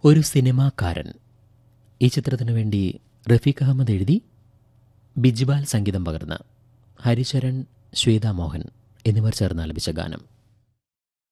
ഒരു സിനിമാക്കാരൻ. ഈ ചിത്രത്തിനു വേണ്ടി റഫീഖ് അഹമ്മദ് എഴുതി ബിജ്ബാൽ സംഗീതം പകർന്ന് ഹരിചരൺ, ശ്വേതാ മോഹൻ എന്നിവർ ചേർന്ന് ആലപിച്ച ഗാനം.